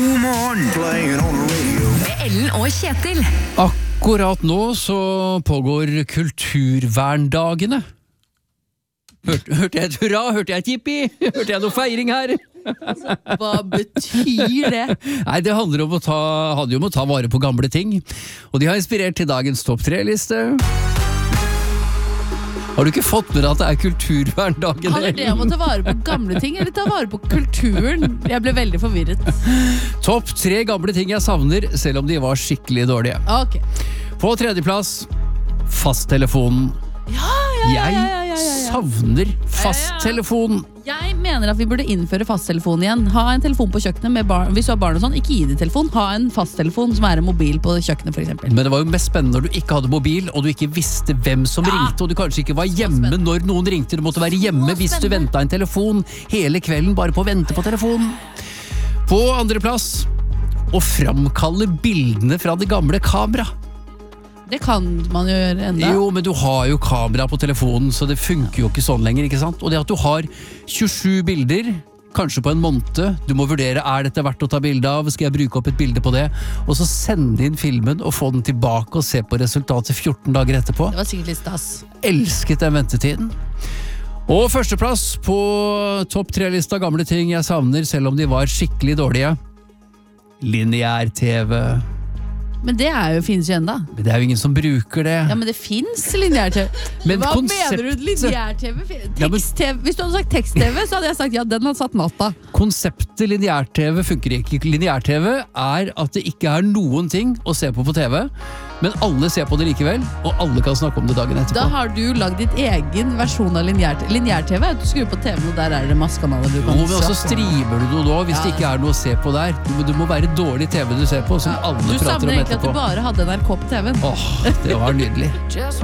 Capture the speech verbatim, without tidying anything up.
God morgen, playing on the radio. Med Ellen og Kjetil. Akkurat nå så pågår kulturverndagene. Hørte, hørte jeg et hurra? Hørte jeg et jippi? Hørte jeg noe feiring her? Hva betyr det? Nei, det handler om å ta, handler om å ta vare på gamle ting. Og de har inspirert til dagens topp tre-liste. Har du ikke fått med deg at det er kulturverndagen? Handler det om å ta vare på gamle ting, eller ta vare på kulturen? Jeg ble veldig forvirret. Topp tre gamle ting jeg savner, selv om de var skikkelig dårlige. Ok. På tredjeplass, fasttelefonen. Ja, ja, ja, ja, ja, ja, ja. Jeg savner fasttelefonen. Jeg mener at vi burde innføre fasttelefon igjen. Ha en telefon på kjøkkenet med barn. Hvis du har barn og sånn, ikke gi det telefon. Ha en fasttelefon som er en mobil på kjøkkenet, for eksempel. Men det var jo mest spennende når du ikke hadde mobil, og du ikke visste hvem som Ja. ringte, og du kanskje ikke var hjemme når noen ringte. Du måtte være hjemme hvis du ventet en telefon hele kvelden bare på å vente på telefonen. På andre plass, å framkalle bildene fra det gamle kamera. Det kan man jo gjøre enda. Jo, men du har jo kamera på telefonen, så det funker jo ikke sånn lenger, ikke sant? Og det at du har tjuesju bilder, kanskje på en måned, du må vurdere, er dette verdt å ta bilde av, skal jeg bruke opp et bilde på det, og så sende inn filmen og få den tilbake og se på resultatet fjorten dager etterpå. Det var sikkert litt stas. Elsket den ventetiden. Og førsteplass på topp tre-lista gamle ting jeg savner, selv om de var skikkelig dårlige. Lineær-T V. Men det er jo, finnes jo enda. Men det er jo ingen som bruker det. Ja, men det finnes lineær-TV. Men Hva konsept- mener du lineær-TV? Ja, men- Tekst-TV? Hvis du hadde sagt tekst-TV, så hadde jeg sagt ja, den har satt natta. Konseptet lineær-T V funker ikke. Lineær-T V er at det ikke er noen ting å se på på T V, men alle ser på det likevel, og alle kan snakke om det dagen etterpå. Da har du lagd ditt egen versjon av lineær-T V. Lineær-T V er at du skrur på T V-en, og der er det masse kanaler du Jo, kan men også se. streamer du noe nå hvis Ja. det ikke er noe å se på der. Du, må- det må være dårlig T V du ser på, som alle Du prater savner om egentlig at du etterpå. bare hadde N R K på T V-en. Åh, det var nydelig.